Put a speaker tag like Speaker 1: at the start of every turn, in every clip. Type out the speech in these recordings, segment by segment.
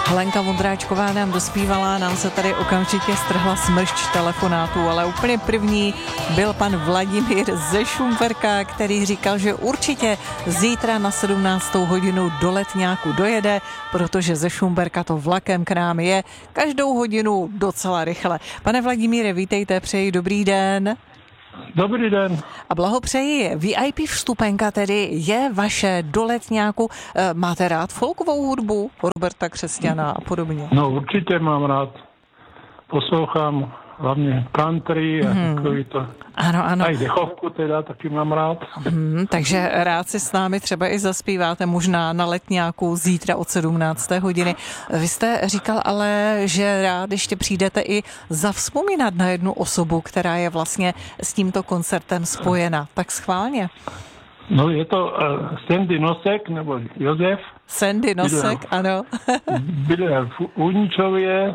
Speaker 1: Lenka Vondráčková nám dospívala, nám se tady okamžitě strhla smršť telefonátů, ale úplně první byl pan Vladimír ze Šumperka, který říkal, že určitě zítra na 17. hodinu do Letňáku dojede, protože ze Šumperka to vlakem k nám je každou hodinu docela rychle. Pane Vladimíre, vítejte, přeji dobrý den.
Speaker 2: Dobrý den.
Speaker 1: A blahopřeji. VIP vstupenka tedy je vaše do Letňáku. Máte rád folkovou hudbu? Roberta Křesťana a podobně?
Speaker 2: No určitě mám rád. Poslouchám hlavně country a takový to.
Speaker 1: Ano.
Speaker 2: A i dechovku teda taky mám rád.
Speaker 1: Takže rád si s námi třeba i zaspíváte možná na Letňáku zítra od 17. hodiny. Vy jste říkal ale, že rád ještě přijdete i zavzpomínat na jednu osobu, která je vlastně s tímto koncertem spojena. Tak schválně.
Speaker 2: No je to Sandy Nosek, nebo Josef.
Speaker 1: Sandy Nosek, ano.
Speaker 2: Bydlel v Uničově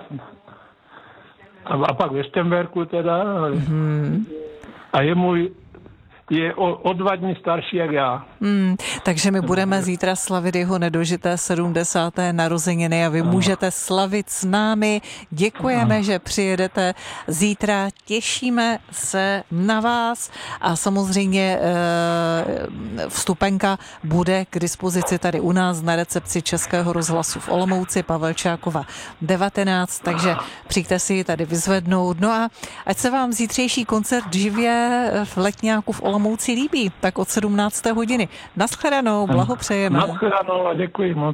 Speaker 2: a pak ve Štemberku teda. A je o 2 dny starší jak já.
Speaker 1: Takže my budeme zítra slavit jeho nedožité 70. narozeniny a vy můžete slavit s námi. Děkujeme, že přijedete zítra. Těšíme se na vás a samozřejmě vstupenka bude k dispozici tady u nás na recepci Českého rozhlasu v Olomouci, Pavelčákova 19, takže přijďte si ji tady vyzvednout. No a ať se vám zítřejší koncert živě v Letňáku v Olomouci líbí, tak od 17. hodiny. Naschledanou, blahopřejeme.
Speaker 2: Naschledanou a děkuji moc.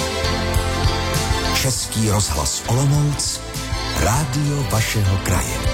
Speaker 3: Český rozhlas Olomouc, rádio vašeho kraje.